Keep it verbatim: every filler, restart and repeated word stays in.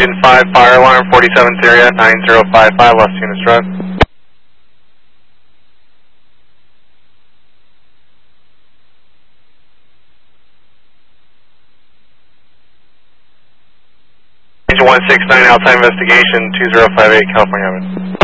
Engine five, fire alarm, forty-seven Syria, nine zero five five, Los Tunis Road. Engine one six nine, outside investigation, two zero five eight, California Avenue.